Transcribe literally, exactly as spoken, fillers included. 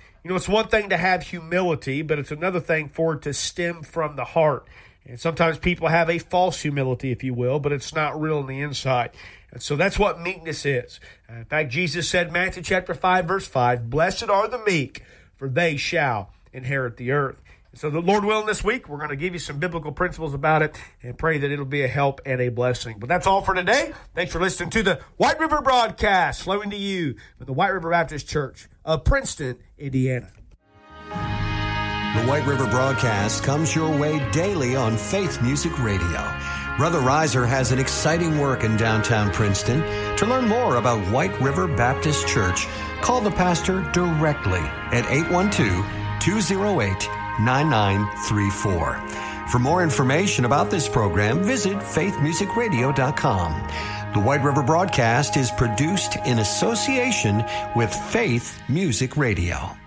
You know, it's one thing to have humility, but it's another thing for it to stem from the heart. And sometimes people have a false humility, if you will, but it's not real on the inside. And so that's what meekness is. In fact, Jesus said, Matthew chapter five, verse five, blessed are the meek, for they shall inherit the earth. And so the Lord willing, this week, we're going to give you some biblical principles about it and pray that it'll be a help and a blessing. But that's all for today. Thanks for listening to the White River Broadcast, flowing to you from the White River Baptist Church of Princeton, Indiana. The White River Broadcast comes your way daily on Faith Music Radio. Brother Reiser has an exciting work in downtown Princeton. To learn more about White River Baptist Church, call the pastor directly at eight one two, two oh eight, nine nine three four. For more information about this program, visit faith music radio dot com. The White River Broadcast is produced in association with Faith Music Radio.